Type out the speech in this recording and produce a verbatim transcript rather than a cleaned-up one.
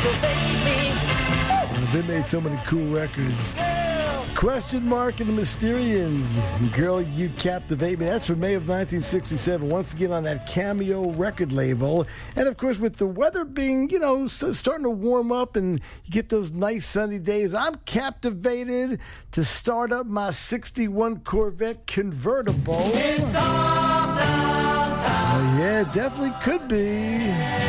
They made so many cool records. Question Mark and the Mysterians. Girl, You Captivate Me. That's from May of nineteen sixty-seven. Once again on that Cameo record label. And, of course, with the weather being, you know, starting to warm up and you get those nice sunny days, I'm captivated to start up my sixty-one Corvette convertible. Oh, yeah, it definitely could be.